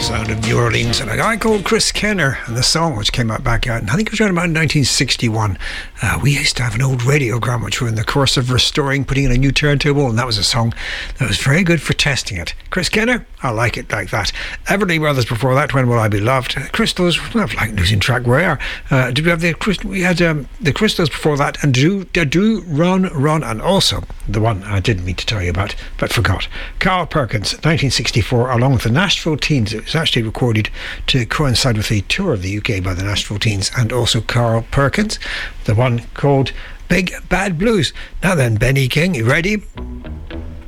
sound of New Orleans, and a guy called Chris Kenner, and the song which came out back out, and I think it was around about 1961. We used to have an old radiogram which we're in the course of restoring, putting in a new turntable, and that was a song that was very good for testing it. Chris Kenner, I like it like that. Everly Brothers before that, When Will I Be Loved? Crystals, well, like losing track where. Did we have we had the Crystals before that, and Do Run, and also the one I didn't mean to tell you about but forgot, Carl Perkins, 1964, along with the Nashville Teens. It was actually recorded to coincide with the tour of the UK by the Nashville Teens, and also Carl Perkins, the one called Big Bad Blues. Now then, Benny King, you ready?